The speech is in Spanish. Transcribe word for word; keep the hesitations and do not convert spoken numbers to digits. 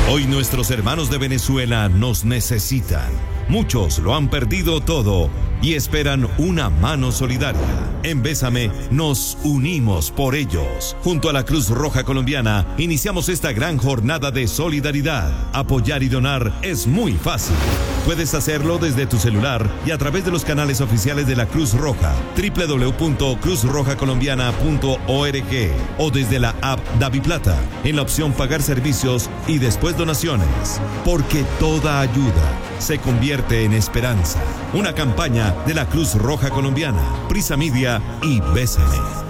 Hoy nuestros hermanos de Venezuela nos necesitan. Muchos lo han perdido todo y esperan una mano solidaria. En Bésame nos unimos por ellos. Junto a la Cruz Roja Colombiana iniciamos esta gran jornada de solidaridad. Apoyar y donar es muy fácil. Puedes hacerlo desde tu celular y a través de los canales oficiales de la Cruz Roja, doble u doble u doble u punto cruz roja colombiana punto org, o desde la app DaviPlata en la opción Pagar servicios y después donaciones. Porque toda ayuda se convierte en esperanza. Una campaña de la Cruz Roja Colombiana, Prisa Media y Bésame.